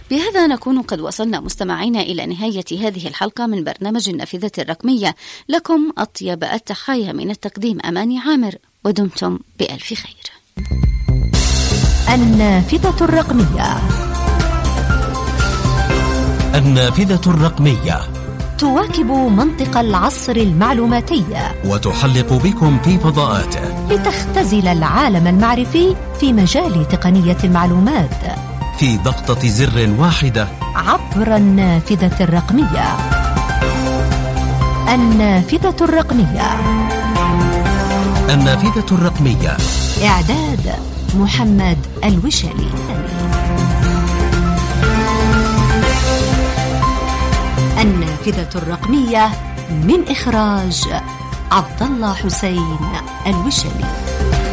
بهذا نكون قد وصلنا مستمعينا إلى نهاية هذه الحلقة من برنامج النافذة الرقمية. لكم أطيب التحايا من التقديم أماني عامر، ودمتم بألف خير. النافذة الرقمية. النافذة الرقمية تواكب منطق العصر المعلوماتي وتحلق بكم في فضاءاته لتختزل العالم المعرفي في مجال تقنية المعلومات في ضغطة زر واحدة عبر النافذة الرقمية. النافذة الرقمية. النافذة الرقمية. إعداد محمد الوشالي. النافذة الرقمية من إخراج عبد الله حسين الوشالي.